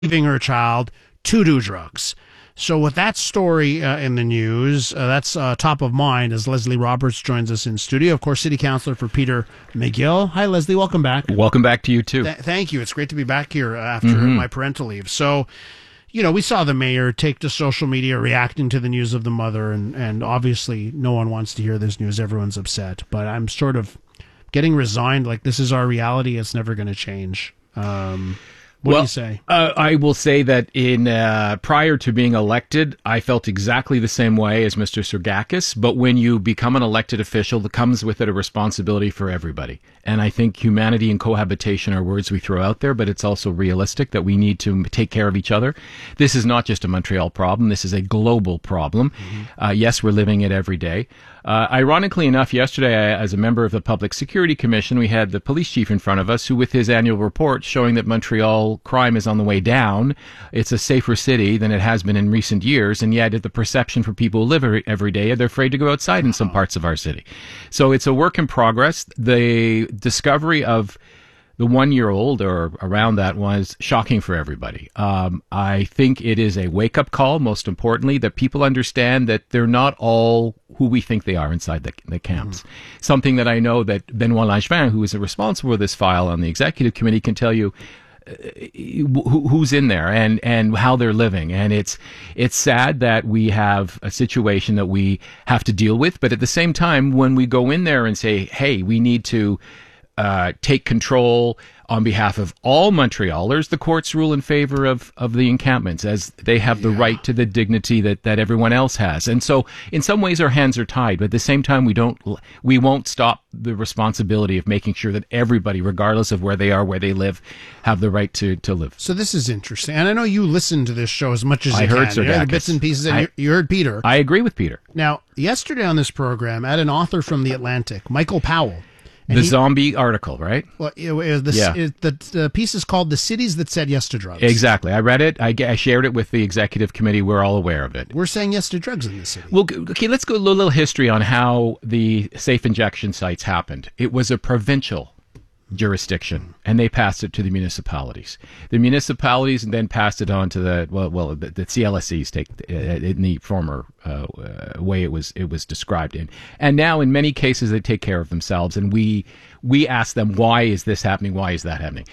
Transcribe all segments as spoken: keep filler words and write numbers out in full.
leaving her child to do drugs. So with that story uh, in the news, uh, that's uh, top of mind as Leslie Roberts joins us in studio. Of course, City Councilor for Peter McGill. Hi, Leslie. Welcome back. Welcome back to you, too. Th- thank you. It's great to be back here after mm-hmm. my parental leave. So, you know, we saw the mayor take to social media reacting to the news of the mother, and, and obviously no one wants to hear this news. Everyone's upset. But I'm sort of getting resigned, like this is our reality. It's never going to change. Um What well, do you say? Uh, I will say that in uh, prior to being elected, I felt exactly the same way as Mister Surgakis. But when you become an elected official, that comes with it a responsibility for everybody. And I think humanity and cohabitation are words we throw out there, but it's also realistic that we need to take care of each other. This is not just a Montreal problem. This is a global problem. Mm-hmm. Uh, yes, we're living it every day. Uh, ironically enough, yesterday, I, as a member of the Public Security Commission, we had the police chief in front of us who, with his annual report showing that Montreal crime is on the way down, it's a safer city than it has been in recent years, and yet the perception for people who live every, every day, they're afraid to go outside in some parts of our city. So it's a work in progress. The discovery of the one-year-old or around that was shocking for everybody. Um, I think it is a wake-up call, most importantly, that people understand that they're not all who we think they are inside the, the camps. Mm. Something that I know that Benoit Langevin, who is responsible for this file on the executive committee, can tell you uh, who, who's in there and, and how they're living. And it's it's sad that we have a situation that we have to deal with, but at the same time, when we go in there and say, hey, we need to Uh, take control on behalf of all Montrealers, the courts rule in favor of, of the encampments, as they have the yeah. right to the dignity that, that everyone else has. And so in some ways our hands are tied, but at the same time we don't we won't stop the responsibility of making sure that everybody, regardless of where they are, where they live, have the right to, to live. So this is interesting. And I know you listen to this show as much as I you heard can. Sir You heard the bits and pieces, and I, you, you heard Peter. I agree with Peter. Now, yesterday on this program, I had an author from The Atlantic, Michael Powell. And the he, zombie article, right? Well, it, it, the, yeah. it, the, the piece is called "The Cities That Said Yes to Drugs." Exactly. I read it. I, I shared it with the executive committee. We're all aware of it. We're saying yes to drugs in this city. Well, okay, let's go a little history on how the safe injection sites happened. It was a provincial jurisdiction, and they passed it to the municipalities. The municipalities then passed it on to the well, well, the, the C L S Es take uh, in the former uh, uh, way it was it was described in, and now in many cases they take care of themselves, and we we ask them, why is this happening? Why is that happening?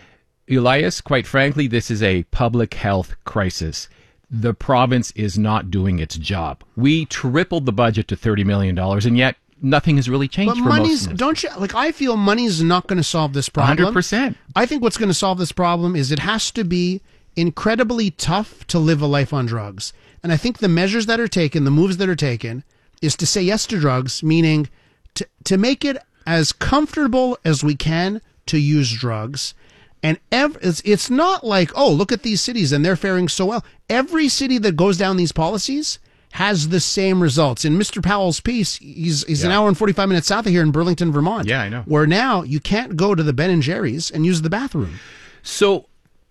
Elias, quite frankly, this is a public health crisis. The province is not doing its job. We tripled the budget to thirty million dollars, and yet nothing has really changed. But for money's, most don't you, like, I feel money's not going to solve this problem. one hundred percent. I think what's going to solve this problem is it has to be incredibly tough to live a life on drugs. And I think the measures that are taken, the moves that are taken, is to say yes to drugs, meaning to, to make it as comfortable as we can to use drugs. And ev- it's, it's not like, oh, look at these cities and they're faring so well. Every city that goes down these policies has the same results. In Mister Powell's piece, he's he's yeah. an hour and forty-five minutes south of here in Burlington, Vermont. Yeah, I know. Where now you can't go to the Ben and Jerry's and use the bathroom. So,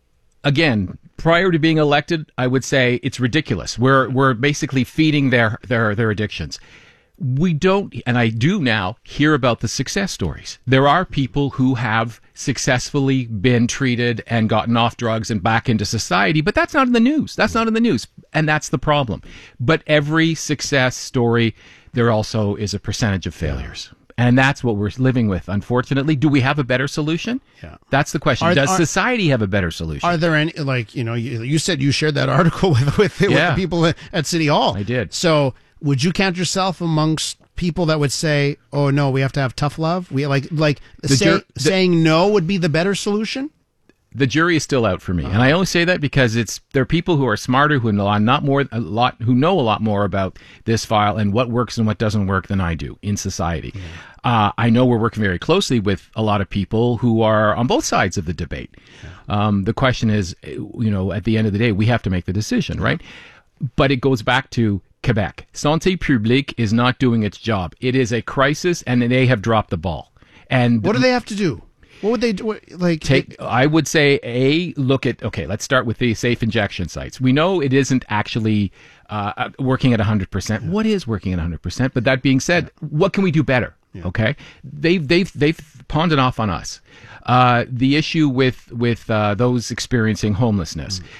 again, prior to being elected, I would say it's ridiculous. We're we're basically feeding their their their addictions. We don't, and I do now, hear about the success stories. There are people who have successfully been treated and gotten off drugs and back into society, but that's not in the news. That's not in the news, and that's the problem. But every success story, there also is a percentage of failures. And that's what we're living with, unfortunately. Do we have a better solution? Yeah. That's the question. Are, Does are, society have a better solution? Are there any, like, you know, you, you said you shared that article with, with, with yeah. the people at City Hall. I did. So would you count yourself amongst people that would say, oh, no, we have to have tough love? We like, like say, jur- the, saying no would be the better solution? The jury is still out for me, uh-huh. and I only say that because it's there are people who are smarter, who know not more a lot, who know a lot more about this file and what works and what doesn't work than I do in society. Yeah. Uh, I know we're working very closely with a lot of people who are on both sides of the debate. Yeah. Um, the question is, you know, at the end of the day, we have to make the decision, yeah. right? But it goes back to Quebec. Santé publique is not doing its job. It is a crisis, and they have dropped the ball. And what do they have to do? What would they do? Like, take? I would say a look at. Okay, let's start with the safe injection sites. We know it isn't actually uh, working at one hundred percent. What is working at one hundred percent? But that being said, what can we do better? Yeah. Okay, they've they've they've pawned it off on us. Uh, the issue with with uh, those experiencing homelessness, mm.